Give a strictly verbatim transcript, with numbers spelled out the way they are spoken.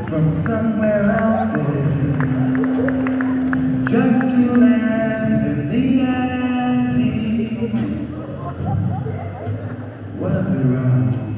from somewhere out there, just to land in the Andes. Was it wrong?